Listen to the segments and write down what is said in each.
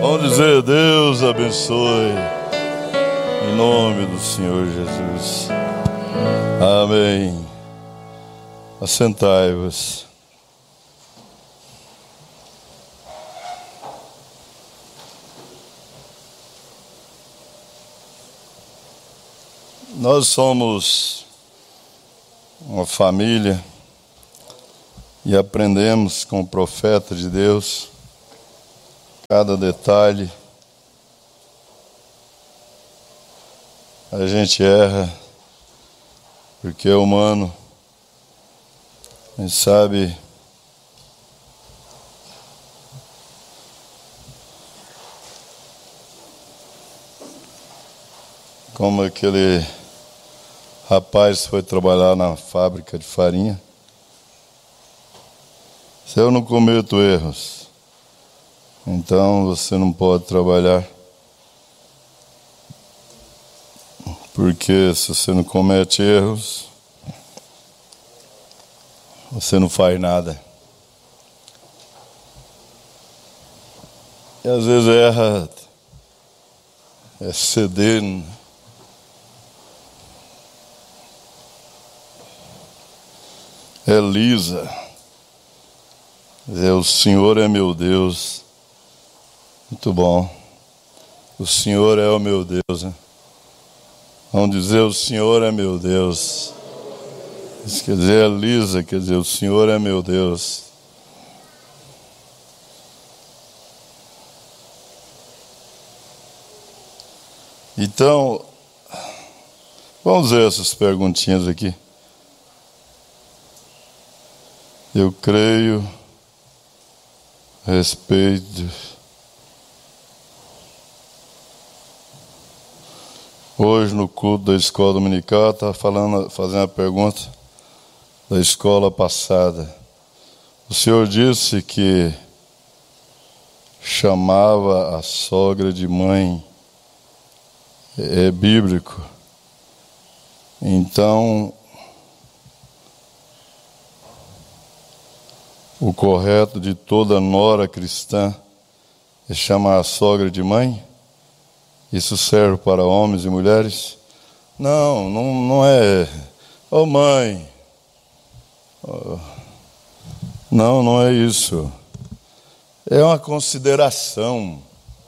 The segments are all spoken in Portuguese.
Vamos dizer, Deus abençoe, em nome do Senhor Jesus. Amém. Assentai-vos. Nós somos uma família e aprendemos com o profeta de Deus cada detalhe. A gente erra porque é humano. A gente sabe como aquele rapaz foi trabalhar na fábrica de farinha. Se eu não cometo erros, então você não pode trabalhar. Porque se você não comete erros, você não faz nada. E às vezes erra, é ceder. É lisa. O Senhor é meu Deus. Muito bom. O Senhor é o meu Deus, né? Vamos dizer, o Senhor é meu Deus. Isso quer dizer, é lisa, quer dizer, o Senhor é meu Deus. Então, vamos ver essas perguntinhas aqui. Eu creio, respeito. Hoje no culto da escola dominical, estava fazendo a pergunta da escola passada. O senhor disse que chamava a sogra de mãe. É bíblico. Então, o correto de toda nora cristã é chamar a sogra de mãe? Isso serve para homens e mulheres? Não é. Ô mãe. Não é isso. É uma consideração.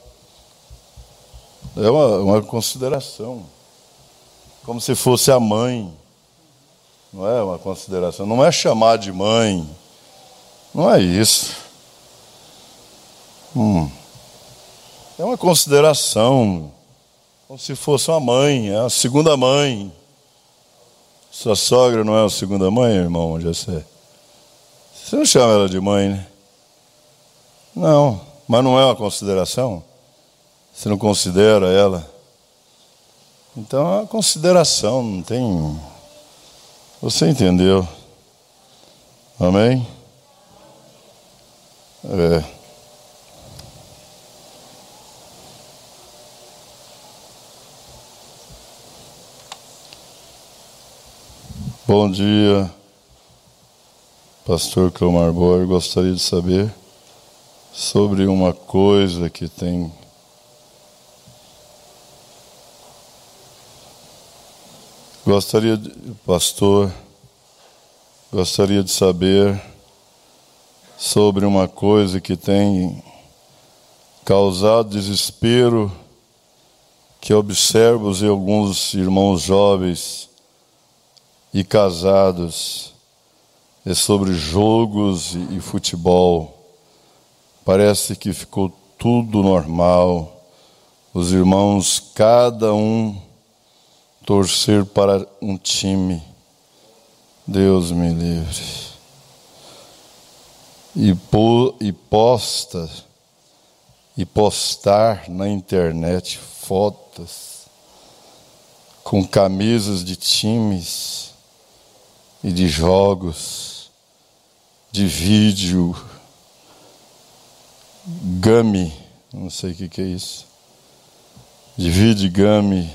É uma consideração. Como se fosse a mãe. Não é uma consideração. Não é chamar de mãe. Não é isso. É uma consideração. Como se fosse uma mãe. É a segunda mãe. Sua sogra não é a segunda mãe, irmão? Você não chama ela de mãe, né? Não. Mas não é uma consideração? Você não considera ela? Então é uma consideração. Não tem... Você entendeu? Amém? Bom dia, pastor Cleomar Borges. Gostaria de saber sobre uma coisa que tem... Gostaria de saber sobre uma coisa que tem causado desespero, que observo em alguns irmãos jovens e casados, é sobre jogos e futebol. Parece que ficou tudo normal. Os irmãos, cada um torcer para um time. Deus me livre. E postar na internet fotos com camisas de times e de jogos, de vídeo, game, não sei o que é isso, de vídeo game,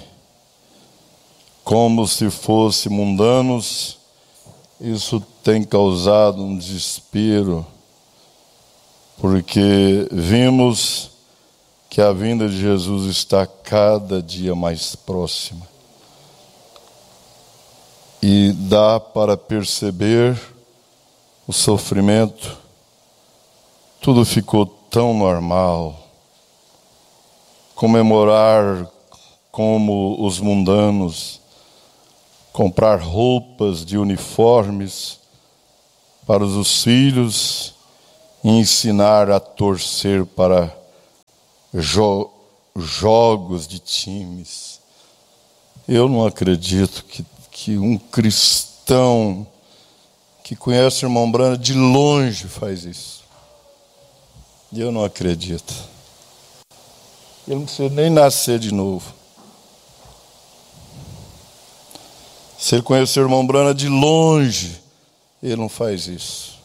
como se fosse mundanos. Isso tem causado um desespero, porque vimos que a vinda de Jesus está cada dia mais próxima. E dá para perceber o sofrimento. Tudo ficou tão normal. Comemorar como os mundanos, comprar roupas de uniformes para os filhos e ensinar a torcer para jogos de times. Eu não acredito que um cristão que conhece o irmão Brana de longe faz isso. E eu não acredito. Ele não precisa nem nascer de novo. Se ele conhecer o irmão Brana de longe, ele não faz isso.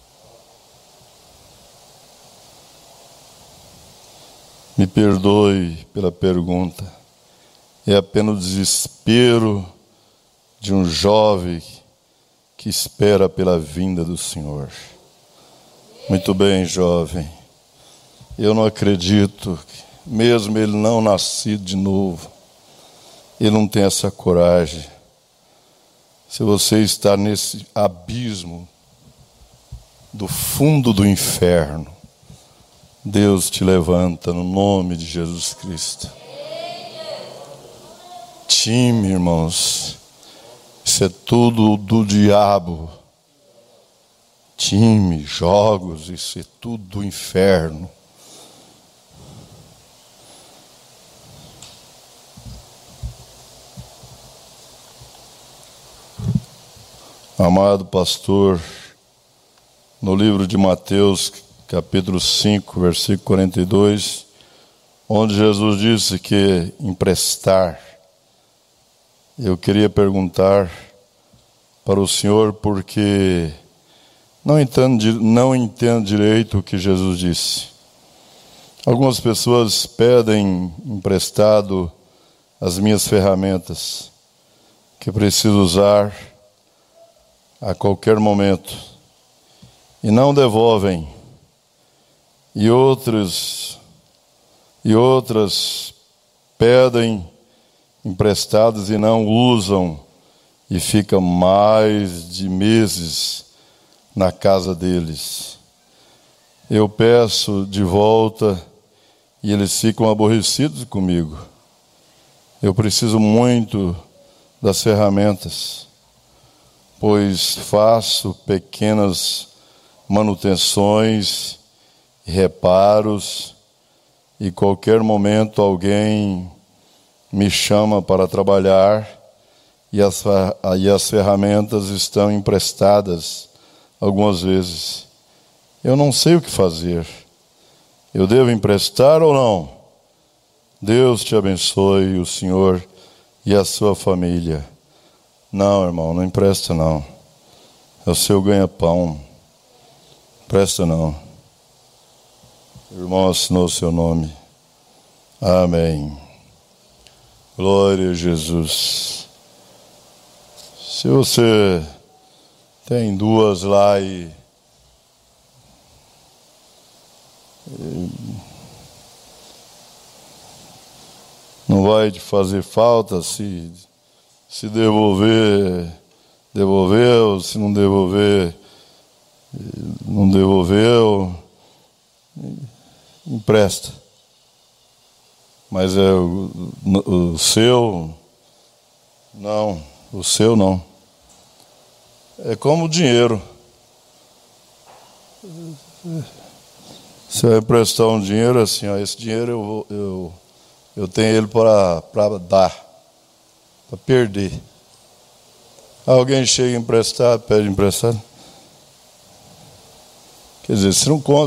Me perdoe pela pergunta. É apenas o desespero de um jovem que espera pela vinda do Senhor. Muito bem, jovem. Eu não acredito, mesmo ele não nascido de novo, ele não tem essa coragem. Se você está nesse abismo do fundo do inferno, Deus te levanta no nome de Jesus Cristo. Time, irmãos, isso é tudo do diabo. Time, jogos, isso é tudo do inferno. Amado pastor, no livro de Mateus, capítulo 5, versículo 42, onde Jesus disse que emprestar, eu queria perguntar para o senhor, porque não entendo direito o que Jesus disse. Algumas pessoas pedem emprestado as minhas ferramentas, que preciso usar a qualquer momento, e não devolvem. E outras pedem emprestados e não usam, e ficam mais de meses na casa deles. Eu peço de volta e eles ficam aborrecidos comigo. Eu preciso muito das ferramentas, pois faço pequenas manutenções, reparos, e qualquer momento alguém me chama para trabalhar e as ferramentas estão emprestadas algumas vezes. Eu não sei o que fazer. Eu devo emprestar ou não? Deus te abençoe, o senhor e a sua família. Não, irmão, não empresta não. É o seu ganha-pão. Empresta não. O irmão assinou o seu nome. Amém. Glória a Jesus. Se você tem duas lá e não vai te fazer falta, se devolver, devolveu, se não devolver, não devolveu, empresta. Mas é o seu, não, o seu não. É como o dinheiro. Você vai emprestar um dinheiro assim, ó, esse dinheiro eu tenho ele para dar, para perder. Alguém chega emprestado, pede emprestado. Quer dizer, se não conta.